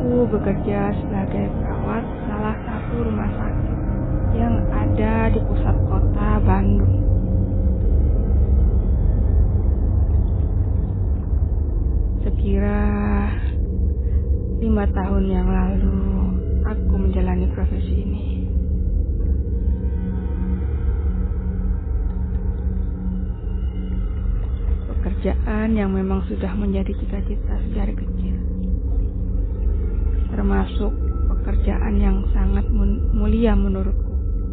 Aku bekerja sebagai perawat salah satu rumah sakit yang ada di pusat kota Bandung. Sekira 5 tahun yang lalu, aku menjalani profesi ini. Pekerjaan yang memang sudah menjadi cita-cita sejak kecil. Termasuk pekerjaan yang sangat mulia menurutku.